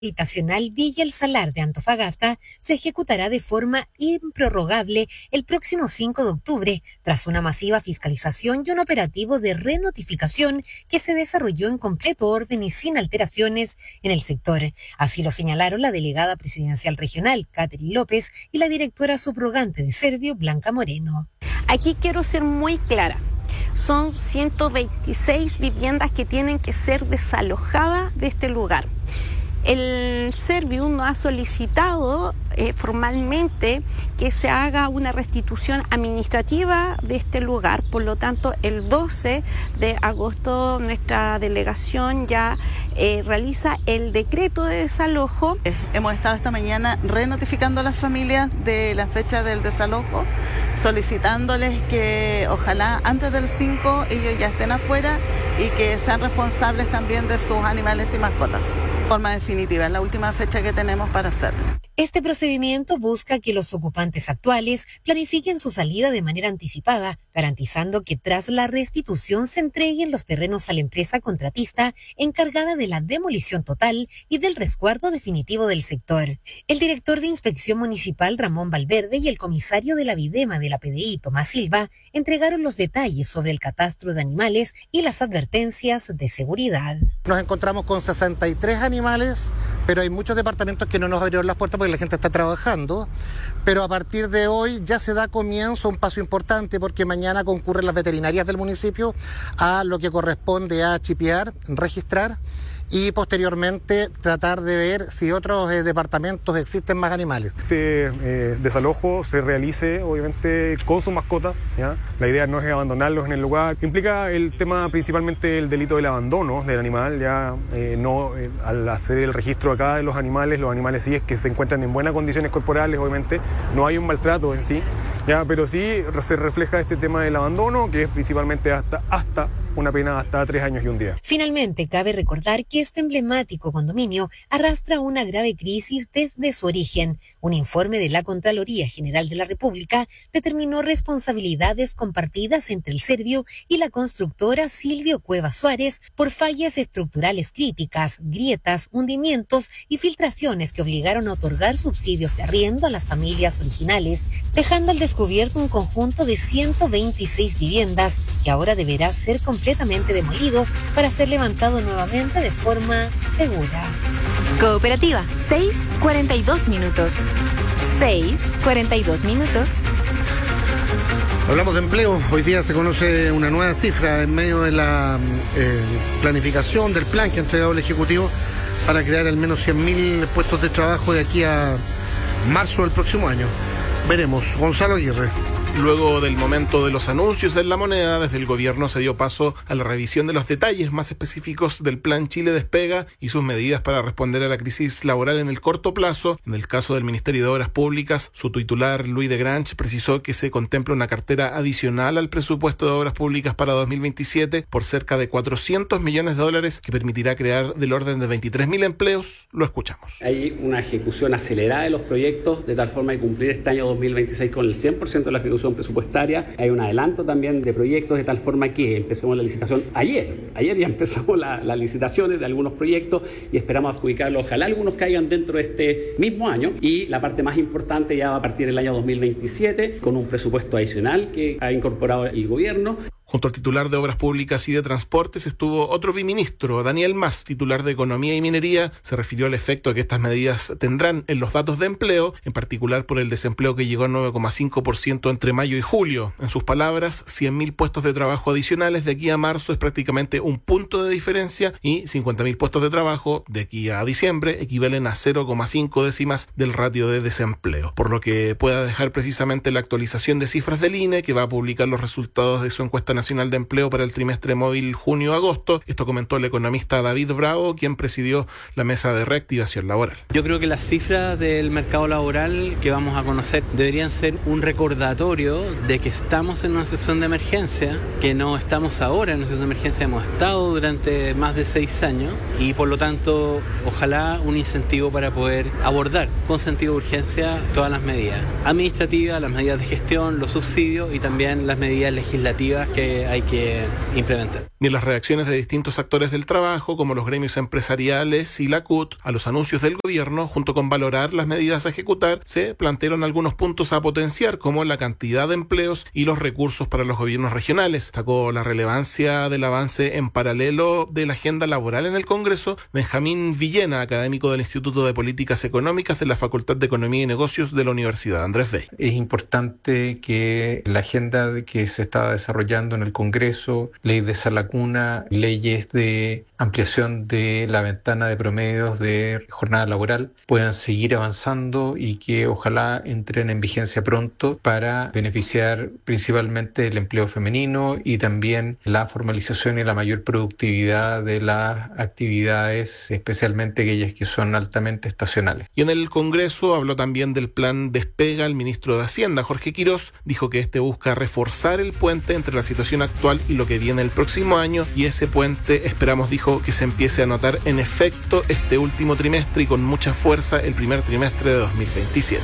habitacional Villa El Salar de Antofagasta se ejecutará de forma improrrogable el próximo 5 de octubre, tras una masiva fiscalización y un operativo de renotificación que se desarrolló en completo orden y sin alteraciones en el sector. Así lo señalaron la delegada presidencial regional, Catherine López, y la directora subrogante de Servio, Blanca Moreno. Aquí quiero ser muy clara. Son 126 viviendas que tienen que ser desalojadas de este lugar. El Servio no ha solicitado formalmente que se haga una restitución administrativa de este lugar. Por lo tanto, el 12 de agosto nuestra delegación ya realiza el decreto de desalojo. Hemos estado esta mañana renotificando a las familias de la fecha del desalojo, solicitándoles que ojalá antes del 5 ellos ya estén afuera y que sean responsables también de sus animales y mascotas. De forma definitiva, es la última fecha que tenemos para hacerlo. Este procedimiento busca que los ocupantes actuales planifiquen su salida de manera anticipada, garantizando que tras la restitución se entreguen los terrenos a la empresa contratista encargada de la demolición total y del resguardo definitivo del sector. El director de Inspección Municipal, Ramón Valverde, y el comisario de la Videma de la PDI, Tomás Silva, entregaron los detalles sobre el catastro de animales y las advertencias de seguridad. Nos encontramos con 63 animales, pero hay muchos departamentos que no nos abrieron las puertas porque la gente está trabajando, pero a partir de hoy ya se da comienzo a un paso importante porque mañana concurren las veterinarias del municipio a lo que corresponde a chipear, registrar y posteriormente tratar de ver si otros departamentos existen más animales. Este desalojo se realice obviamente con sus mascotas, ¿ya? La idea no es abandonarlos en el lugar. Implica el tema principalmente el delito del abandono del animal, ya al hacer el registro acá de los animales sí es que se encuentran en buenas condiciones corporales, obviamente, no hay un maltrato en sí, ya, pero sí se refleja este tema del abandono, que es principalmente hasta una pena hasta 3 años y un día. Finalmente, cabe recordar que este emblemático condominio arrastra una grave crisis desde su origen. Un informe de la Contraloría General de la República determinó responsabilidades compartidas entre el Servio y la constructora Silvio Cuevas Suárez por fallas estructurales críticas, grietas, hundimientos y filtraciones que obligaron a otorgar subsidios de arriendo a las familias originales, dejando al descubierto un conjunto de 126 viviendas que ahora deberá ser completamente demolido para ser levantado nuevamente de forma segura. Cooperativa, 6:42 minutos. 6:42 minutos. Hablamos de empleo. Hoy día se conoce una nueva cifra en medio de la planificación del plan que ha entregado el Ejecutivo para crear al menos 100.000 puestos de trabajo de aquí a marzo del próximo año. Veremos. Gonzalo Aguirre. Luego del momento de los anuncios en La Moneda, desde el gobierno se dio paso a la revisión de los detalles más específicos del Plan Chile Despega y sus medidas para responder a la crisis laboral en el corto plazo. En el caso del Ministerio de Obras Públicas, su titular, Luis de Granch, precisó que se contempla una cartera adicional al presupuesto de Obras Públicas para 2027 por cerca de $400 millones que permitirá crear del orden de 23.000 empleos. Lo escuchamos. Hay una ejecución acelerada de los proyectos de tal forma de cumplir este año 2026 con el 100% de la ejecución presupuestaria. Hay un adelanto también de proyectos de tal forma que empecemos la licitación ayer ya empezamos las licitaciones de algunos proyectos y esperamos adjudicarlos, ojalá algunos caigan dentro de este mismo año, y la parte más importante ya va a partir del año 2027 con un presupuesto adicional que ha incorporado el gobierno. Junto al titular de Obras Públicas y de Transportes estuvo otro viceministro, Daniel Mas, titular de Economía y Minería. Se refirió al efecto que estas medidas tendrán en los datos de empleo, en particular por el desempleo que llegó a 9,5% entre mayo y julio. En sus palabras, 100.000 puestos de trabajo adicionales de aquí a marzo es prácticamente un punto de diferencia y 50.000 puestos de trabajo de aquí a diciembre equivalen a 0,5 décimas del ratio de desempleo. Por lo que pueda dejar precisamente la actualización de cifras del INE, que va a publicar los resultados de su encuesta nacional de empleo para el trimestre móvil junio-agosto. Esto comentó el economista David Bravo, quien presidió la mesa de reactivación laboral. Yo creo que las cifras del mercado laboral que vamos a conocer deberían ser un recordatorio de que estamos en una situación de emergencia, que no estamos ahora en una situación de emergencia, hemos estado durante más de 6 años y por lo tanto ojalá un incentivo para poder abordar con sentido de urgencia todas las medidas administrativas, las medidas de gestión, los subsidios y también las medidas legislativas que que hay que implementar. Ni las reacciones de distintos actores del trabajo, como los gremios empresariales y la CUT, a los anuncios del gobierno, junto con valorar las medidas a ejecutar, se plantearon algunos puntos a potenciar, como la cantidad de empleos y los recursos para los gobiernos regionales. Destacó la relevancia del avance en paralelo de la agenda laboral en el Congreso Benjamín Villena, académico del Instituto de Políticas Económicas de la Facultad de Economía y Negocios de la Universidad Andrés Bello. Es importante que la agenda que se está desarrollando en el Congreso, ley de salacuna, leyes de ampliación de la ventana de promedios de jornada laboral, puedan seguir avanzando y que ojalá entren en vigencia pronto para beneficiar principalmente el empleo femenino y también la formalización y la mayor productividad de las actividades, especialmente aquellas que son altamente estacionales. Y en el Congreso habló también del plan Despega el ministro de Hacienda, Jorge Quirós, dijo que este busca reforzar el puente entre la situación actual y lo que viene el próximo año, y ese puente esperamos, dijo, que se empiece a notar en efecto este último trimestre y con mucha fuerza el primer trimestre de 2027.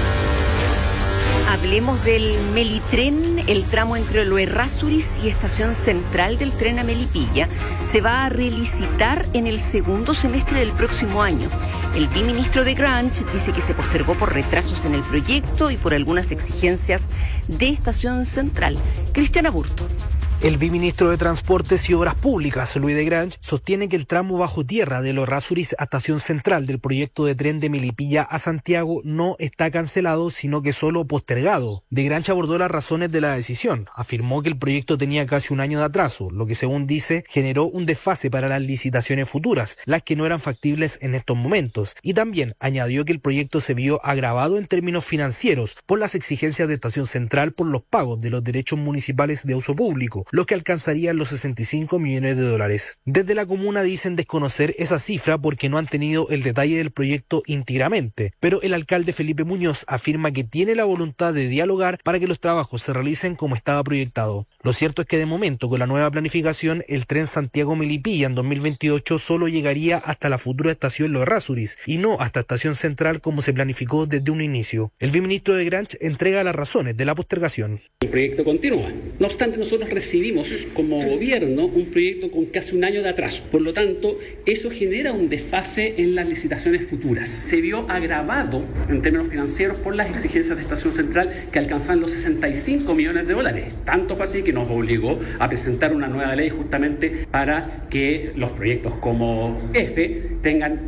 Hablemos del Melitren, el tramo entre Lo Errázuriz y Estación Central del tren a Melipilla. Se va a relicitar en el segundo semestre del próximo año. El viceministro de Granch dice que se postergó por retrasos en el proyecto y por algunas exigencias de Estación Central. Cristian Aburto. El viceministro de Transportes y Obras Públicas, Luis de Granch, sostiene que el tramo bajo tierra de Lo Errázuriz a Estación Central del proyecto de tren de Melipilla a Santiago no está cancelado, sino que solo postergado. De Granch abordó las razones de la decisión. Afirmó que el proyecto tenía casi un año de atraso, lo que según dice generó un desfase para las licitaciones futuras, las que no eran factibles en estos momentos. Y también añadió que el proyecto se vio agravado en términos financieros por las exigencias de Estación Central por los pagos de los derechos municipales de uso público, los que alcanzarían los 65 millones de dólares. Desde la comuna dicen desconocer esa cifra porque no han tenido el detalle del proyecto íntegramente, pero el alcalde Felipe Muñoz afirma que tiene la voluntad de dialogar para que los trabajos se realicen como estaba proyectado. Lo cierto es que de momento, con la nueva planificación, el tren Santiago-Melipilla en 2028 solo llegaría hasta la futura estación Lo Errázuriz y no hasta Estación Central como se planificó desde un inicio. El viceministro de Granch entrega las razones de la postergación. El proyecto continúa. No obstante, nosotros recibimos como gobierno un proyecto con casi un año de atraso. Por lo tanto, eso genera un desfase en las licitaciones futuras. Se vio agravado en términos financieros por las exigencias de Estación Central que alcanzan los 65 millones de dólares. Tanto fue así que nos obligó a presentar una nueva ley justamente para que los proyectos como F tengan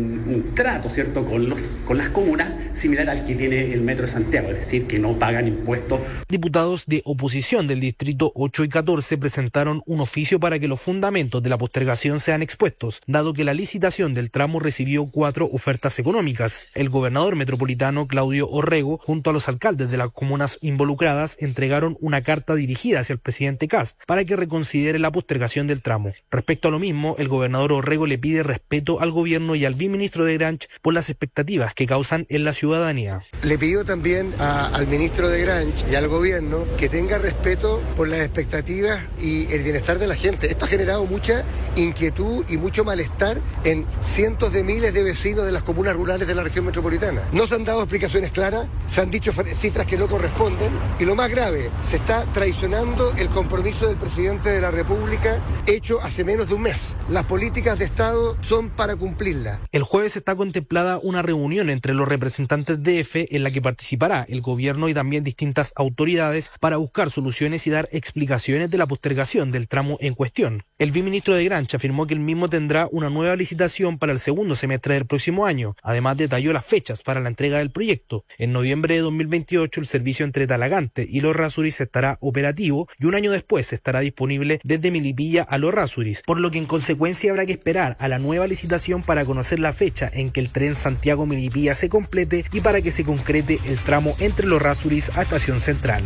un trato, ¿cierto?, con las comunas similar al que tiene el Metro de Santiago, es decir, que no pagan impuestos. Diputados de oposición del Distrito 8 y 14 presentaron un oficio para que los fundamentos de la postergación sean expuestos, dado que la licitación del tramo recibió 4 ofertas económicas. El gobernador metropolitano Claudio Orrego, junto a los alcaldes de las comunas involucradas, entregaron una carta dirigida hacia el presidente Kast para que reconsidere la postergación del tramo. Respecto a lo mismo, el gobernador Orrego le pide respeto al gobierno y al viceministro de Granch por las expectativas que causan en la ciudadanía. Le pido también al ministro de Granch y al gobierno que tenga respeto por las expectativas y el bienestar de la gente. Esto ha generado mucha inquietud y mucho malestar en cientos de miles de vecinos de las comunas rurales de la región metropolitana. No se han dado explicaciones claras, se han dicho cifras que no corresponden y lo más grave, se está traicionando el compromiso del presidente de la República hecho hace menos de un mes. Las políticas de Estado son para cumplirlas. El jueves está contemplada una reunión entre los representantes de EFE en la que participará el gobierno y también distintas autoridades para buscar soluciones y dar explicaciones de la postergación del tramo en cuestión. El viceministro de Granch afirmó que el mismo tendrá una nueva licitación para el segundo semestre del próximo año. Además, detalló las fechas para la entrega del proyecto. En noviembre de 2028 el servicio entre Talagante y Lo Errázuriz estará operativo y un año después estará disponible desde Melipilla a Lo Errázuriz, por lo que en consecuencia habrá que esperar a la nueva licitación para conocer la fecha en que el tren Santiago-Melipilla se complete y para que se concrete el tramo entre Lo Errázuriz a Estación Central.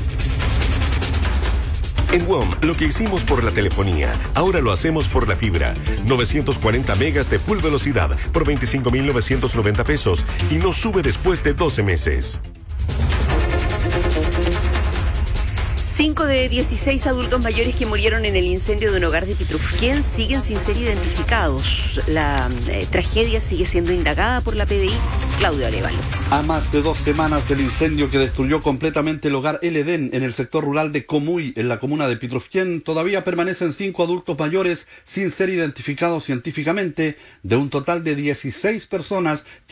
En WOM, lo que hicimos por la telefonía, ahora lo hacemos por la fibra. 940 megas de full velocidad por 25.990 pesos y no sube después de 12 meses. 5 de 16 adultos mayores que murieron en el incendio de un hogar de Pitrufquén siguen sin ser identificados. La tragedia sigue siendo indagada por la PDI Claudio Arevalo. A más de 2 semanas del incendio que destruyó completamente el hogar El Edén en el sector rural de Comuy, en la comuna de Pitrufquén, todavía permanecen 5 adultos mayores sin ser identificados científicamente, de un total de 16 personas